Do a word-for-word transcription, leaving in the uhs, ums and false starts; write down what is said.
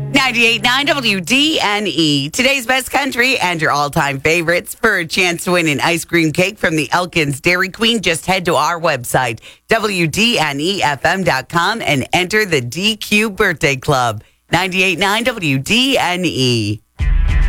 ninety-eight point nine W D N E, today's best country and your all-time favorites. For a chance to win an ice cream cake from the Elkins Dairy Queen, just head to our website, W D N E F M dot com, and enter the D Q Birthday Club. ninety-eight point nine W D N E.